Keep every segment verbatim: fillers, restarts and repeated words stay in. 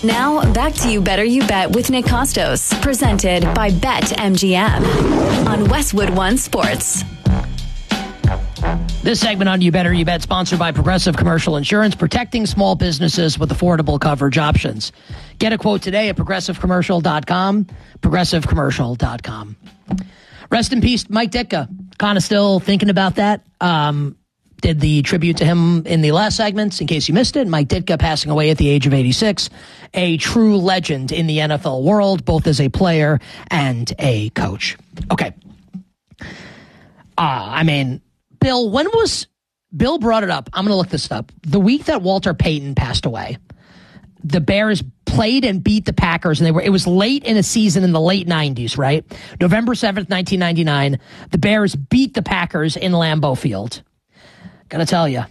Now, back to You Better You Bet with Nick Costos, presented by BetMGM on Westwood One Sports. This segment on You Better You Bet, sponsored by Progressive Commercial Insurance, protecting small businesses with affordable coverage options. Get a quote today at progressive commercial dot com, progressive commercial dot com. Rest in peace, Mike Ditka. Kind of still thinking about that. Um, did the tribute to him in the last segments. In case you missed it, Mike Ditka passing away at the age of eighty-six. A true legend in the N F L world, both as a player and a coach. Okay. Uh, I mean... Bill, when was, Bill brought it up. I'm going to look this up. The week that Walter Payton passed away, the Bears played and beat the Packers, and they were, it was late in a season in the late nineties, right? November seventh, nineteen ninety-nine, the Bears beat the Packers in Lambeau Field. Gotta tell you.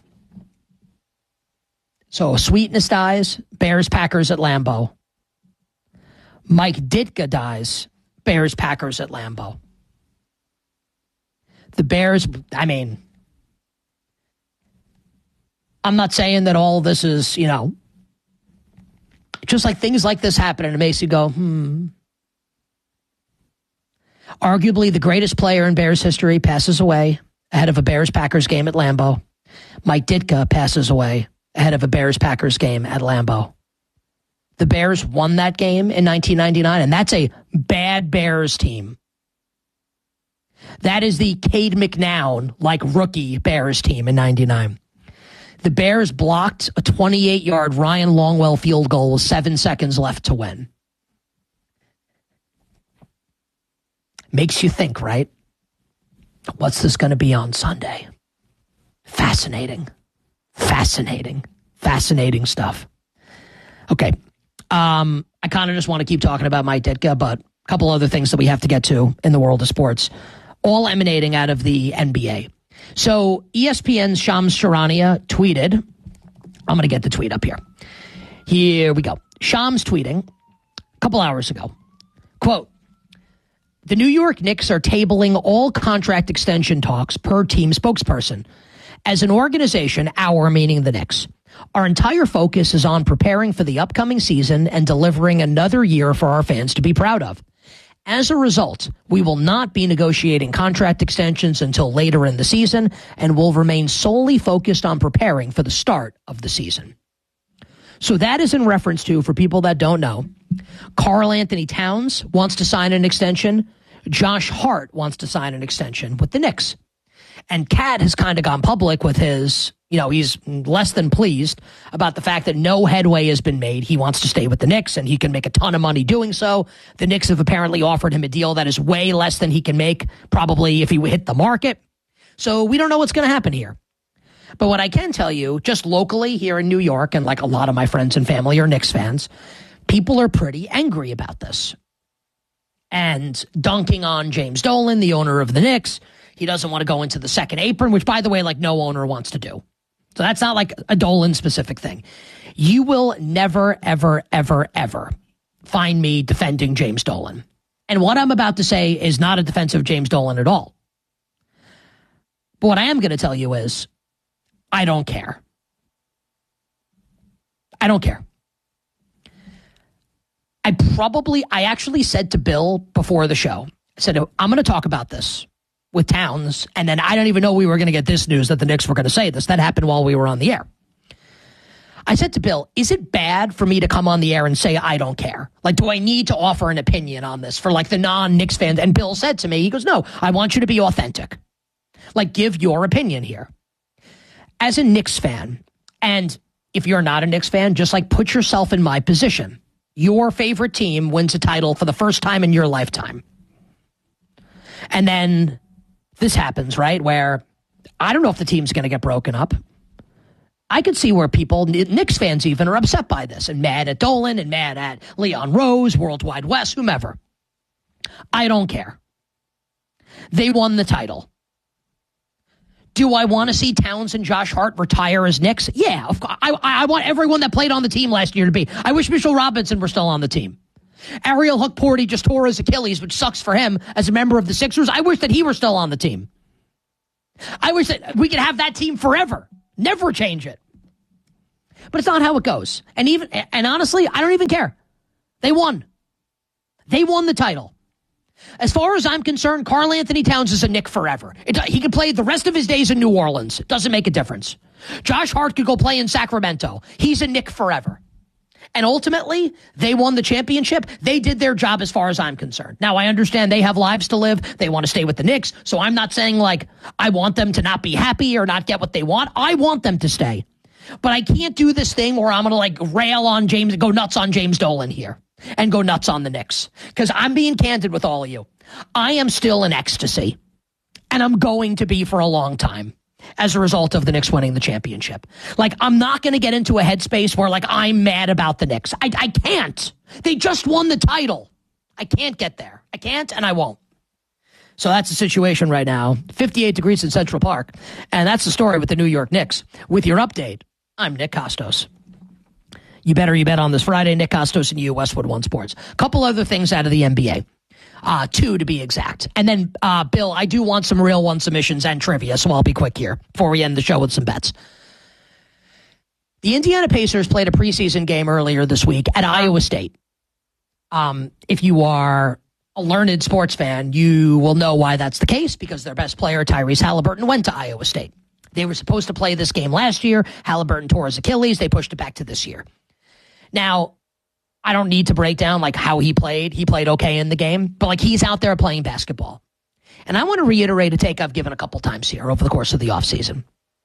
So, Sweetness dies, Bears, Packers at Lambeau. Mike Ditka dies, Bears, Packers at Lambeau. The Bears, I mean, I'm not saying that all this is, you know, just like things like this happen and it makes you go, hmm. Arguably the greatest player in Bears history passes away ahead of a Bears-Packers game at Lambeau. Mike Ditka passes away ahead of a Bears-Packers game at Lambeau. The Bears won that game in nineteen ninety-nine, and that's a bad Bears team. That is the Cade McNown, like rookie Bears team in ninety-nine. The Bears blocked a twenty-eight-yard Ryan Longwell field goal with seven seconds left to win. Makes you think, right? What's this going to be on Sunday? Fascinating. Fascinating. Fascinating stuff. Okay. Um, I kind of just want to keep talking about Mike Ditka, but a couple other things that we have to get to in the world of sports, all emanating out of the N B A. So E S P N's Shams Charania tweeted, I'm going to get the tweet up here. Here we go. Shams tweeting a couple hours ago, quote, the New York Knicks are tabling all contract extension talks per team spokesperson. As an organization, our, meaning the Knicks, our entire focus is on preparing for the upcoming season and delivering another year for our fans to be proud of. As a result, we will not be negotiating contract extensions until later in the season and will remain solely focused on preparing for the start of the season. So that is in reference to, for people that don't know, Karl Anthony Towns wants to sign an extension. Josh Hart wants to sign an extension with the Knicks. And Cat has kind of gone public with his, you know, he's less than pleased about the fact that no headway has been made. He wants to stay with the Knicks, and he can make a ton of money doing so. The Knicks have apparently offered him a deal that is way less than he can make, probably if he hit the market. So we don't know what's going to happen here. But what I can tell you, just locally here in New York, and like a lot of my friends and family are Knicks fans, people are pretty angry about this. And dunking on James Dolan, the owner of the Knicks. He doesn't want to go into the second apron, which, by the way, like no owner wants to do. So that's not like a Dolan-specific thing. You will never, ever, ever, ever find me defending James Dolan. And what I'm about to say is not a defense of James Dolan at all. But what I am going to tell you is, I don't care. I don't care. I probably, I actually said to Bill before the show, I said, I'm going to talk about this with Towns, and then I don't even know we were going to get this news that the Knicks were going to say this. That happened while we were on the air. I said to Bill, is it bad for me to come on the air and say I don't care? Like, do I need to offer an opinion on this for like the non-Knicks fans? And Bill said to me, he goes, no, I want you to be authentic. Like, give your opinion here. As a Knicks fan, and if you're not a Knicks fan, just like put yourself in my position. Your favorite team wins a title for the first time in your lifetime. And then this happens, right, where I don't know if the team's going to get broken up. I could see where people, Knicks fans even, are upset by this and mad at Dolan and mad at Leon Rose, Worldwide West, whomever. I don't care. They won the title. Do I want to see Towns and Josh Hart retire as Knicks? Yeah, of course. I, I want everyone that played on the team last year to be. I wish Mitchell Robinson were still on the team. Ariel Hook-Porty just tore his Achilles, which sucks for him as a member of the Sixers. I wish that he were still on the team. I wish that we could have that team forever. Never change it. But it's not how it goes. And even and honestly, I don't even care. They won. They won the title. As far as I'm concerned, Karl Anthony Towns is a Knick forever. It, he could play the rest of his days in New Orleans. It doesn't make a difference. Josh Hart could go play in Sacramento. He's a Knick forever. And ultimately, they won the championship. They did their job as far as I'm concerned. Now, I understand they have lives to live. They want to stay with the Knicks. So I'm not saying, like, I want them to not be happy or not get what they want. I want them to stay. But I can't do this thing where I'm going to, like, rail on James, go nuts on James Dolan here and go nuts on the Knicks. Because I'm being candid with all of you. I am still in ecstasy. And I'm going to be for a long time. As a result of the Knicks winning the championship. Like, I'm not going to get into a headspace where, like, I'm mad about the Knicks. I, I can't. They just won the title. I can't get there. I can't, and I won't. So that's the situation right now. fifty-eight degrees in Central Park. And that's the story with the New York Knicks. With your update, I'm Nick Kostos. You better you bet on this Friday. Nick Kostos and you, Westwood One Sports. A couple other things out of the N B A. Uh, two to be exact. And then, uh, Bill, I do want some real one submissions and trivia, so I'll be quick here before we end the show with some bets. The Indiana Pacers played a preseason game earlier this week at Iowa State. Um, if you are a learned sports fan, you will know why that's the case, because their best player, Tyrese Halliburton, went to Iowa State. They were supposed to play this game last year. Halliburton tore his Achilles. They pushed it back to this year. Now, I don't need to break down like how he played. He played okay in the game, but like he's out there playing basketball. And I want to reiterate a take I've given a couple times here over the course of the offseason.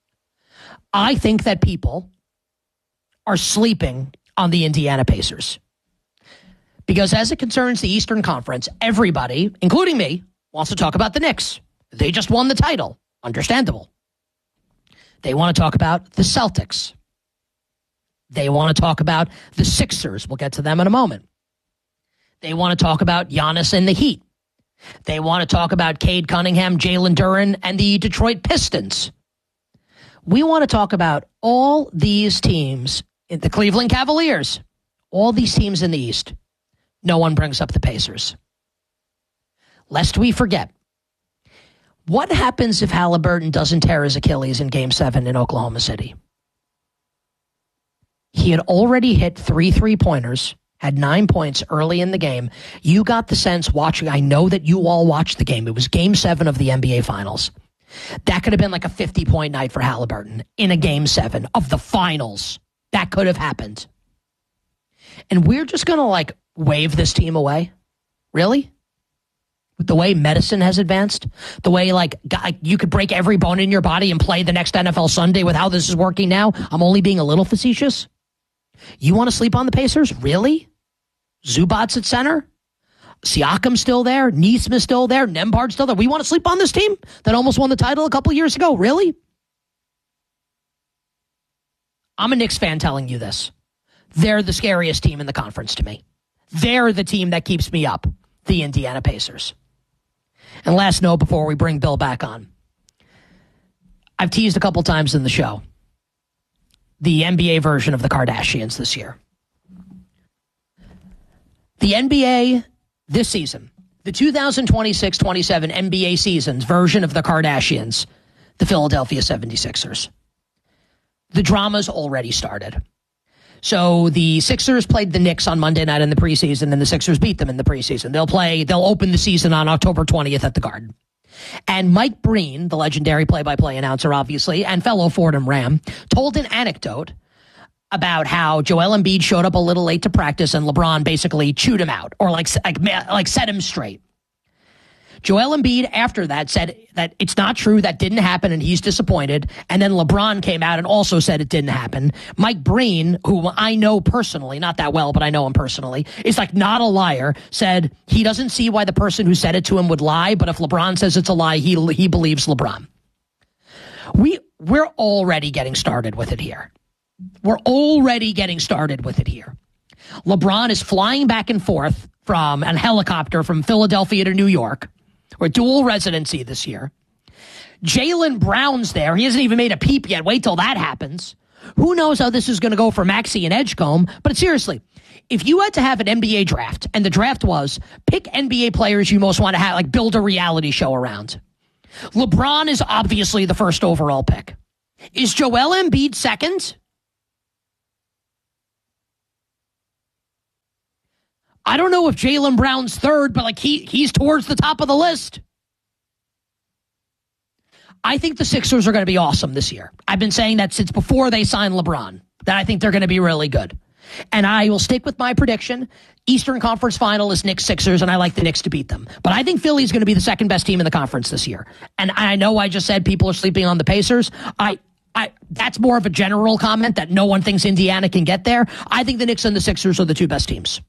I think that people are sleeping on the Indiana Pacers. Because as it concerns the Eastern Conference, everybody, including me, wants to talk about the Knicks. They just won the title. Understandable. They want to talk about the Celtics. They want to talk about the Sixers. We'll get to them in a moment. They want to talk about Giannis and the Heat. They want to talk about Cade Cunningham, Jalen Duren, and the Detroit Pistons. We want to talk about all these teams, the Cleveland Cavaliers, all these teams in the East. No one brings up the Pacers. Lest we forget, what happens if Halliburton doesn't tear his Achilles in Game seven in Oklahoma City? He had already hit three three-pointers, had nine points early in the game. You got the sense watching, I know that you all watched the game. It was Game seven of the N B A Finals. That could have been like a fifty-point night for Halliburton in a Game seven of the Finals. That could have happened. And we're just going to like wave this team away? Really? With the way medicine has advanced? The way like you could break every bone in your body and play the next N F L Sunday with how this is working now? I'm only being a little facetious. You want to sleep on the Pacers? Really? Zubac's at center? Siakam's still there? Neesmith's still there? Nembhard's still there? We want to sleep on this team that almost won the title a couple years ago? Really? I'm a Knicks fan telling you this. They're the scariest team in the conference to me. They're the team that keeps me up, the Indiana Pacers. And last note before we bring Bill back on. I've teased a couple times in the show the N B A version of the Kardashians this year. The N B A this season, the two thousand twenty-six twenty-seven N B A season's version of the Kardashians, the Philadelphia seventy-sixers. The drama's already started. So the Sixers played the Knicks on Monday night in the preseason, and the Sixers beat them in the preseason. They'll play, they'll open the season on October twentieth at the Garden. And Mike Breen, the legendary play-by-play announcer, obviously, and fellow Fordham Ram, told an anecdote about how Joel Embiid showed up a little late to practice and LeBron basically chewed him out or like, like, like set him straight. Joel Embiid, after that, said that it's not true, that didn't happen, and he's disappointed. And then LeBron came out and also said it didn't happen. Mike Breen, who I know personally, not that well, but I know him personally, is like not a liar, said he doesn't see why the person who said it to him would lie, but if LeBron says it's a lie, he he believes LeBron. We, we're already getting started with it here. We're already getting started with it here. LeBron is flying back and forth from a helicopter from Philadelphia to New York, or dual residency this year. Jaylen Brown's there. He hasn't even made a peep yet. Wait till that happens. Who knows how this is going to go for Maxey and Edgecombe? But seriously, if you had to have an N B A draft, and the draft was, pick N B A players you most want to have, like build a reality show around. LeBron is obviously the first overall pick. Is Joel Embiid second? I don't know if Jaylen Brown's third, but like he he's towards the top of the list. I think the Sixers are going to be awesome this year. I've been saying that since before they signed LeBron, that I think they're going to be really good. And I will stick with my prediction. Eastern Conference Final is Knicks Sixers, and I like the Knicks to beat them. But I think Philly's going to be the second best team in the conference this year. And I know I just said people are sleeping on the Pacers. I, I that's more of a general comment that no one thinks Indiana can get there. I think the Knicks and the Sixers are the two best teams.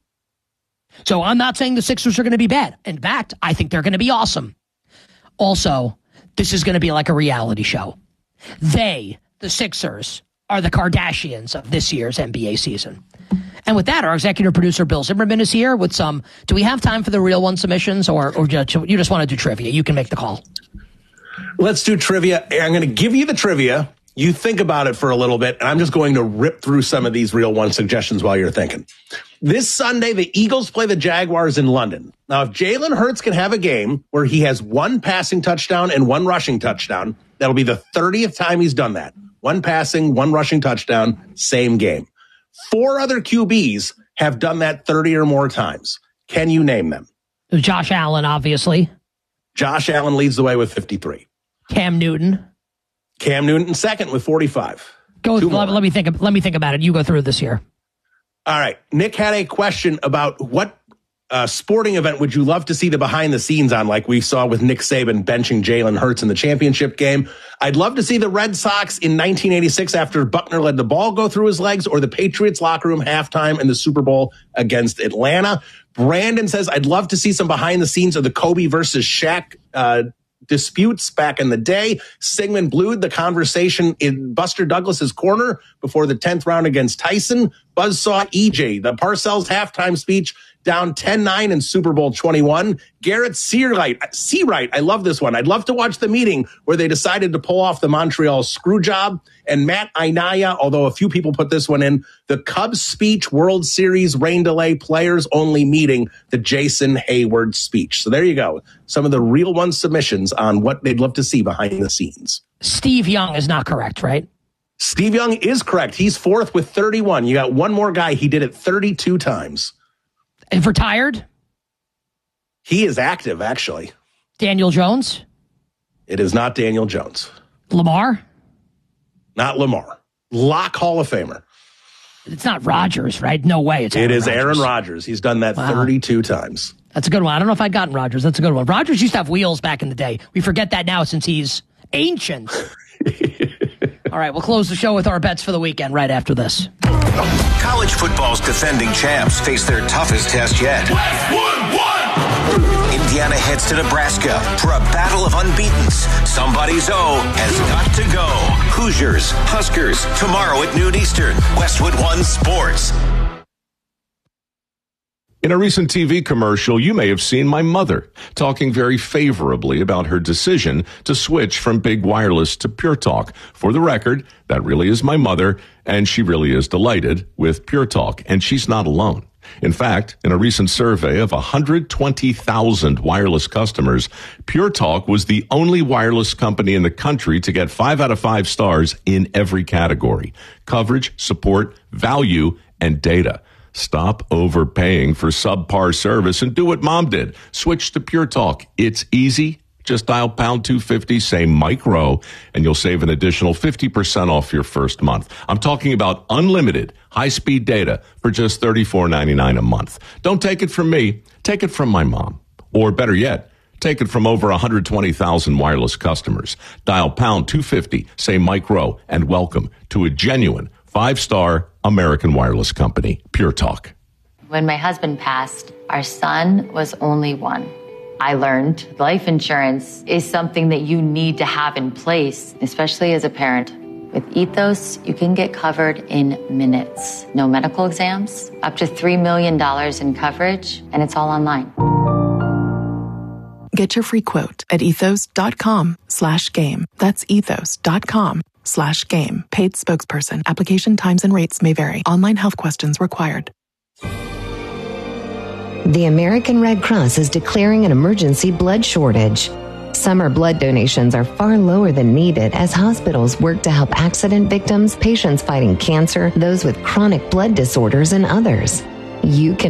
So I'm not saying the Sixers are going to be bad. In fact, I think they're going to be awesome. Also, this is going to be like a reality show. They, the Sixers, are the Kardashians of this year's N B A season. And with that, our executive producer, Bill Zimmerman, is here with some... Do we have time for the real one submissions, or, or just, you just want to do trivia? You can make the call. Let's do trivia. I'm going to give you the trivia. You think about it for a little bit, and I'm just going to rip through some of these real one suggestions while you're thinking. This Sunday, the Eagles play the Jaguars in London. Now, if Jalen Hurts can have a game where he has one passing touchdown and one rushing touchdown, that'll be the thirtieth time he's done that. One passing, one rushing touchdown, same game. Four other Q Bs have done that thirty or more times. Can you name them? Josh Allen, obviously. Josh Allen leads the way with fifty-three. Cam Newton. Cam Newton second with forty-five. Go. Let, let me think. Let me think about it. You go through this here. All right. Nick had a question about what uh, sporting event would you love to see the behind the scenes on, like we saw with Nick Saban benching Jalen Hurts in the championship game. I'd love to see the Red Sox in nineteen eighty-six after Buckner let the ball go through his legs, or the Patriots locker room halftime in the Super Bowl against Atlanta. Brandon says, I'd love to see some behind the scenes of the Kobe versus Shaq uh, disputes back in the day. Sigmund Blued, the conversation in Buster Douglas's corner before the tenth round against Tyson. Buzzsaw E J, the Parcells halftime speech down ten nine in Super Bowl twenty-one. Garrett Seawright, Seawright, I love this one. I'd love to watch the meeting where they decided to pull off the Montreal screw job. And Matt Ainaya, although a few people put this one in, the Cubs speech, World Series, rain delay, players only meeting, the Jason Hayward speech. So there you go. Some of the real one submissions on what they'd love to see behind the scenes. Steve Young is not correct, right? Steve Young is correct. He's fourth with thirty-one. You got one more guy. He did it thirty-two times. And retired? He is active, actually. Daniel Jones? It is not Daniel Jones. Lamar? Not Lamar. Lock Hall of Famer. It's not Rodgers, right? No way. It's Aaron It is Rodgers. Aaron Rodgers. He's done that wow. thirty-two times. That's a good one. I don't know if I'd gotten Rodgers. That's a good one. Rodgers used to have wheels back in the day. We forget that now since he's ancient. All right, we'll close the show with our bets for the weekend right after this. College football's defending champs face their toughest test yet. Westwood one! Indiana heads to Nebraska for a battle of unbeatens. Somebody's O has got to go. Hoosiers, Huskers, tomorrow at noon Eastern. Westwood One Sports. In a recent T V commercial, you may have seen my mother talking very favorably about her decision to switch from big wireless to Pure Talk. For the record, that really is my mother, and she really is delighted with Pure Talk, and she's not alone. In fact, in a recent survey of one hundred twenty thousand wireless customers, Pure Talk was the only wireless company in the country to get five out of five stars in every category: coverage, support, value, and data. Stop overpaying for subpar service and do what Mom did. Switch to Pure Talk. It's easy. Just dial pound two fifty, say micro, and you'll save an additional fifty percent off your first month. I'm talking about unlimited high-speed data for just thirty-four ninety-nine a month. Don't take it from me. Take it from my mom. Or better yet, take it from over one hundred twenty thousand wireless customers. Dial pound two fifty, say micro, and welcome to a genuine five-star American wireless company, Pure Talk. When my husband passed, our son was only one. I learned life insurance is something that you need to have in place, especially as a parent. With Ethos, you can get covered in minutes. No medical exams, up to three million dollars in coverage, and it's all online. Get your free quote at ethos.com slash game. That's ethos.com slash game. Paid spokesperson. Application times and rates may vary. Online health questions required. The American Red Cross is declaring an emergency blood shortage. Summer blood donations are far lower than needed as hospitals work to help accident victims, patients fighting cancer, those with chronic blood disorders, and others. You can